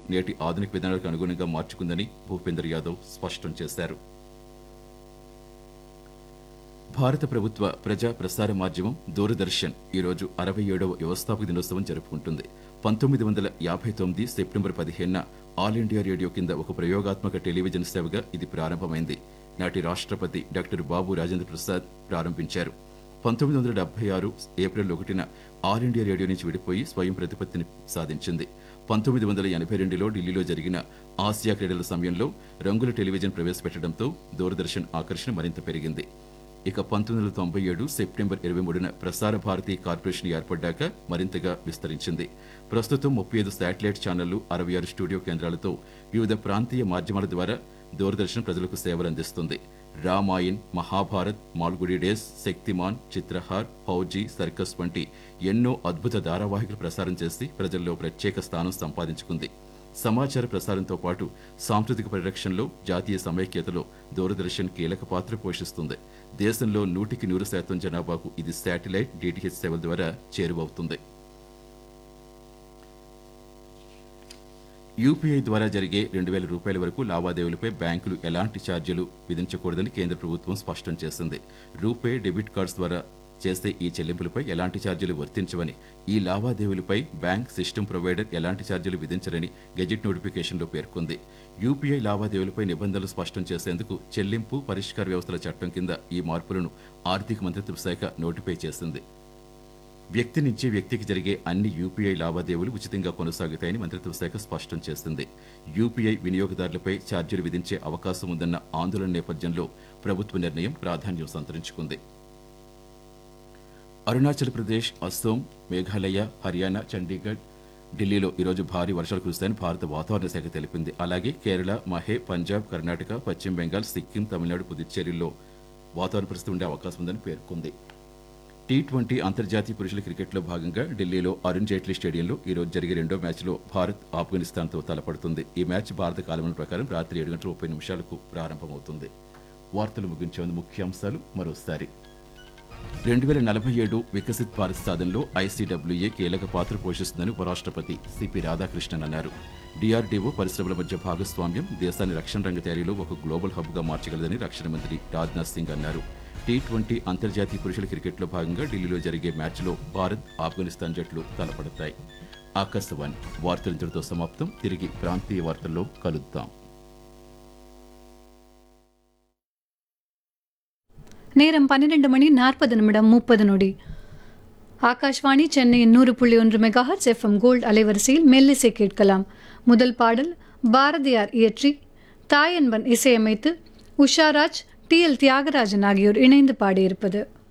నేటి ఆధునిక విధానాలకు అనుగుణంగా మార్చుకుందని భూపేందర్ యాదవ్ స్పష్టం చేశారు. భారత ప్రభుత్వ ప్రజా ప్రసార మాధ్యమం దూరదర్శన్ ఈరోజు 67వ వ్యవస్థాపక దినోత్సవం జరుపుకుంటుంది. 1959 సెప్టెంబర్ 15న ఆల్ ఇండియా రేడియో కింద ఒక ప్రయోగాత్మక టెలివిజన్ సేవగా ఇది ప్రారంభమైంది. నాటి రాష్ట్రపతి డాక్టర్ బాబు రాజేంద్ర ప్రసాద్ ప్రారంభించారు. 1976 ఏప్రిల్ 1న ఆల్ ఇండియా రేడియో నుంచి విడిపోయి స్వయం ప్రతిపత్తిని సాధించింది. 1982లో ఢిల్లీలో జరిగిన ఆసియా క్రీడల సమయంలో రంగుల టెలివిజన్ ప్రవేశపెట్టడంతో దూరదర్శన్ ఆకర్షణ మరింత పెరిగింది. ఇక 1997 సెప్టెంబర్ 23న ప్రసార భారతి కార్పొరేషన్ ఏర్పడ్డాక మరింతగా విస్తరించింది. ప్రస్తుతం 35 శాటిలైట్ ఛానళ్లు, 66 స్టూడియో కేంద్రాలతో వివిధ ప్రాంతీయ మాధ్యమాల ద్వారా దూరదర్శన్ ప్రజలకు సేవలు అందిస్తుంది. రామాయణ్, మహాభారత్, మాల్గుడి డేస్, శక్తిమాన్, చిత్రహార్, ఫౌజీ, సర్కస్ వంటి ఎన్నో అద్భుత ధారావాహికలు ప్రసారం చేసి ప్రజల్లో ప్రత్యేక స్థానం సంపాదించుకుంది. సమాచార ప్రసారంతో పాటు సాంస్కృతిక పరిరక్షణలో, జాతీయ సమైక్యతలో దూరదర్శన్ కీలక పాత్ర పోషిస్తుంది. దేశంలో 100% జనాభాకు ఇది శాటిలైట్, డిటిహెచ్ సేవల ద్వారా చేరువవుతుంది. యూపీఐ ద్వారా జరిగే 2,000 రూపాయల వరకు లావాదేవీలపై బ్యాంకులు ఎలాంటి ఛార్జీలు విధించకూడదని కేంద్ర ప్రభుత్వం స్పష్టం చేసింది. రూపే, డెబిట్ కార్డ్స్ ద్వారా చేసే ఈ చెల్లింపులపై ఎలాంటి ఛార్జీలు వర్తించవని, ఈ లావాదేవీలపై బ్యాంక్ సిస్టమ్ ప్రొవైడర్ ఎలాంటి ఛార్జీలు విధించరని గెజిట్ నోటిఫికేషన్లో పేర్కొంది. యూపీఐ లావాదేవీలపై నిబంధనలు స్పష్టం చేసేందుకు చెల్లింపు పరిష్కార వ్యవస్థల చట్టం కింద ఈ మార్పులను ఆర్థిక మంత్రిత్వ శాఖ నోటిఫై చేసింది. వ్యక్తి నుంచి వ్యక్తికి జరిగే అన్ని యూపీఐ లావాదేవీలు ఉచితంగా కొనసాగుతాయని మంత్రిత్వ శాఖ స్పష్టం చేసింది. యూపీఐ వినియోగదారులపై ఛార్జీలు విధించే అవకాశం ఉందన్న ఆందోళన నేపథ్యంలో ప్రభుత్వ నిర్ణయం ప్రాధాన్యం సంతరించుకుంది. అరుణాచల్ ప్రదేశ్, అస్సోం, మేఘాలయ, హర్యానా, చండీగఢ్, ఢిల్లీలో ఈరోజు భారీ వర్షాలు కురుస్తాయని భారత వాతావరణ శాఖ తెలిపింది. అలాగే కేరళ, మహే, పంజాబ్, కర్ణాటక, పశ్చిమ బెంగాల్, సిక్కిం, తమిళనాడు, పుదుచ్చేరిలో వాతావరణ పరిస్థితి ఉండే అవకాశం ఉందని పేర్కొంది. టీ20 అంతర్జాతీయ పురుషుల క్రికెట్లో భాగంగా ఢిల్లీలో అరుణ్ జైట్లీ స్టేడియంలో ఈరోజు జరిగే రెండో మ్యాచ్లో భారత్ ఆఫ్ఘనిస్తాన్తో తలపడుతుంది. ఈ మ్యాచ్ భారత కాలమానం ప్రకారం రాత్రి 7:30 ప్రారంభమవుతుంది. వార్తలు ముగించే ముందు ముఖ్యాంశాలు మరోసారి. 2047 వికసిత్ భారత్ సాధనలో ఐసీడబ్ల్యూఏ కీలక పాత్ర పోషిస్తుందని ఉపరాష్ట్రపతి సిపి రాధాకృష్ణన్ అన్నారు. డీఆర్డీఓ పరిశ్రమల మధ్య భాగస్వామ్యం దేశాన్ని రక్షణ రంగ తయారీలో ఒక గ్లోబల్ హబ్గా మార్చగలదని రక్షణ మంత్రి రాజ్నాథ్ సింగ్ అన్నారు. టీ20 అంతర్జాతీయ పురుషుల క్రికెట్లో భాగంగా ఢిల్లీలో జరిగే మ్యాచ్లో భారత్, ఆఫ్ఘనిస్తాన్ జట్లు తలపడతాయి. ఆకాశవాణి వార్తలు ఇంతటితో సమాప్తం. తిరిగి ప్రాంతీయ వార్తల్లో కలుద్దాం. நேரம் 12:40 Akashvani Chennai 100.1 megahertz FM gold அலைவரிசையில் மெல்லிசை கேட்கலாம். முதல் பாடல் பாரதியார் இயற்றி தாயன்பன் இசையமைத்து உஷாராஜ், டி.எல். தியாகராஜன் ஆகியோர் இணைந்து பாடியிருப்பது.